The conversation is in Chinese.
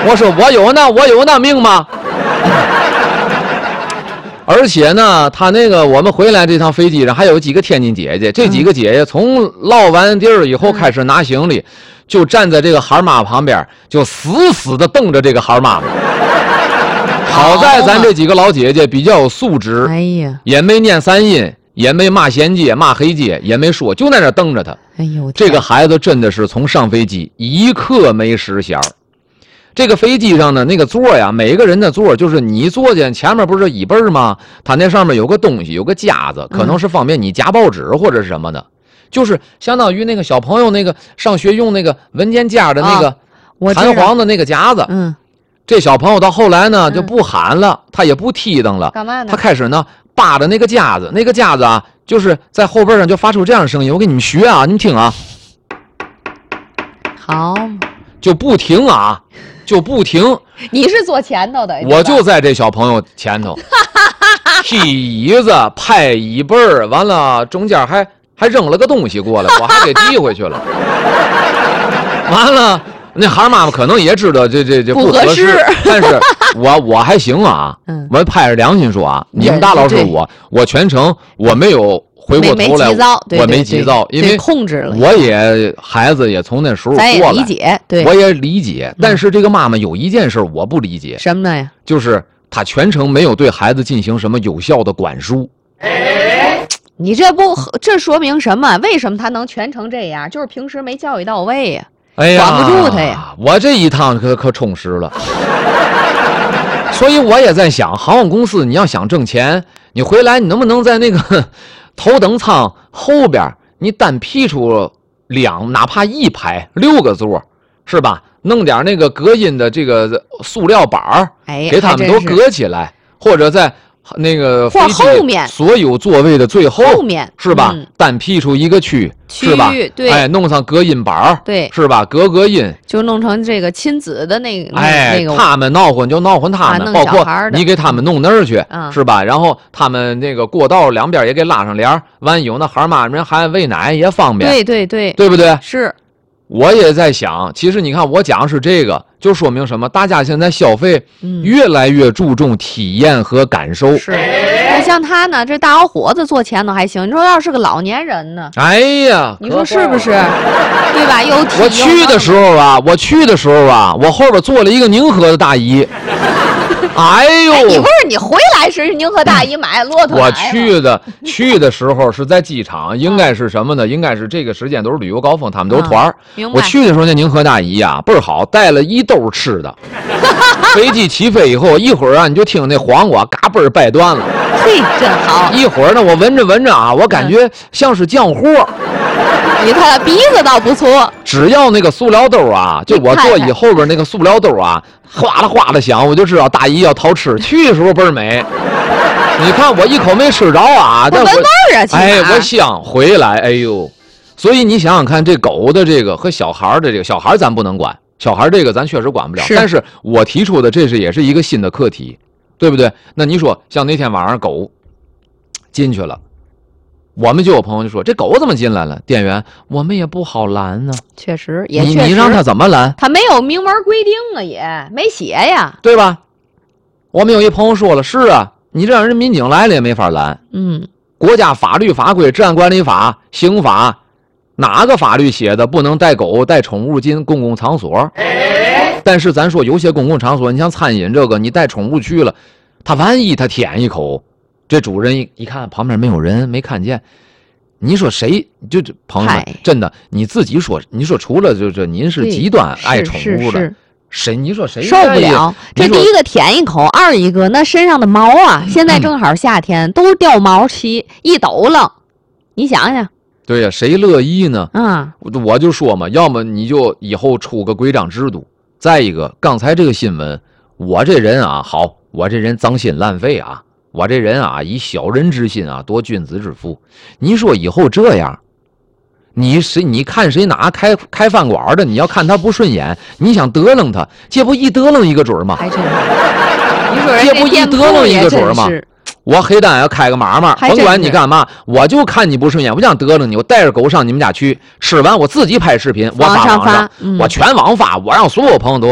我说我有那命吗？而且呢，他那个我们回来这趟飞机上还有几个天津姐姐，这几个姐姐从落完地儿以后开始拿行李，就站在这个孩妈旁边，就死死的瞪着这个孩妈妈。好在咱这几个老姐姐比较有素质， 哎呀， 也没念三音，也没骂衔接骂黑街，也没说，就在那瞪着他。 哎呦， 这个孩子真的是从上飞机一刻没失弦。这个飞机上的那个座呀，每个人的座就是你坐进前面不是椅背吗？它那上面有个东西，有个夹子，可能是方便你夹报纸或者是什么的，就是相当于那个小朋友那个上学用那个文件夹的那个弹簧的那个夹子。这小朋友到后来呢就不喊了，他也不踢蹬了， 干嘛呢？ 他开始呢扒着那个夹子，那个夹子啊，就是在后背上就发出这样的声音，我给你们学啊，你们听啊， 好， 就不停啊。就不停， 你是坐前头的， 我就在这小朋友前头，踢椅子、拍椅背儿，完了中间还扔了个东西过来，我还给递回去了。完了，那孩妈妈可能也知道这不合适，但是我还行啊，我拍着良心说啊，你们大老师我全程我没有。回过头来，我没急躁，因为控制了。 我也孩子也从那时候过来， 理解，对， 我也理解。但是这个妈妈有一件事我不理解， 什么呢呀？ 就是她全程没有对孩子进行什么有效的管束。 你这说明什么？为什么他能全程这样？就是平时没教育到位呀， 哎呀， 管不住他呀。 我这一趟可充实了。所以我也在想，航空公司你要想挣钱，你回来你能不能在那个头等舱后边你单辟出哪怕一排6个座，是吧？弄点那个隔音的这个塑料板儿，给他们都隔起来，或者在那个飞机后面所有座位的最后面是吧？单辟出一个区是吧？ 对， 哎，弄上隔音板儿， 对， 是吧？隔音， 就弄成这个亲子的那个， 哎，他们闹混就闹混他们，包括你给他们弄那儿去，是吧？然后他们那个过道两边也给拉上帘，完有那孩妈人还喂奶也方便， 对， 对不对？ 是。 我也在想，其实你看我讲是这个，就说明什么？大家现在消费越来越注重体验和感受。 是，那像他呢，这大小伙子坐前头还行，你说要是个老年人呢？ 哎呀， 你说是不是？对吧？ 我去的时候啊，我后边坐了一个宁河的大姨。哎呦！ 你不是你回来时宁河大姨买骆驼奶？ 我去的时候是在机场，应该是什么呢？应该是这个时间都是旅游高峰，他们都是团儿。我去的时候，那宁河大姨呀倍儿好，带了一兜吃的。飞机起飞以后，一会儿啊，你就听那黄瓜嘎嘣儿掰断了。 嘿，真好。 一会儿呢，我闻着啊，我感觉像是酱货。 他的鼻子倒不错。 只要那个塑料兜啊，就我座椅后边那个塑料兜啊，哗啦哗啦响，我就知道大姨要讨吃。去的时候倍儿美，你看我一口没吃着啊， 闻味儿啊， 哎，我香回来，哎呦！所以你想想看，这狗的这个和小孩的这个，小孩咱不能管，小孩这个咱确实管不了。但是我提出的这是也是一个新的课题，对不对？那你说像那天晚上狗进去了。我们就有朋友就说这狗怎么进来了？店员，我们也不好拦呢。 确实， 你让他怎么拦？ 他没有明文规定啊，也没写呀， 对吧？我们有一朋友说了，是啊，你这让人民警来了也没法拦。国家法律法规、治安管理法、刑法，哪个法律写的不能带狗、带宠物进公共场所？但是咱说有些公共场所，你像餐饮这个，你带宠物去了，他万一他舔一口。这主人一看旁边没有人，没看见，你说谁？就朋友们，真的你自己说，你说除了这您是极端爱宠物的，谁？你说谁受不了？这第一个舔一口，二一个那身上的毛啊，现在正好夏天，都掉毛齐，一抖楞，你想想。 对呀，谁乐意呢？我就说嘛，要么你就以后出个规章制度。再一个，刚才这个新闻，我这人啊，好，我这人脏心烂肺啊。我这人啊，以小人之心啊，夺君子之腹。你说以后这样，你看谁哪开饭馆的，你要看他不顺眼，你想得楞他，这不一得楞一个准吗？ 还真是，你说人这不一得楞一个准吗？我黑单要开个买卖，甭管你干嘛，我就看你不顺眼，我想得楞你，我带着狗上你们家去，吃完我自己拍视频，我发网上，我全网发，我让所有朋友都。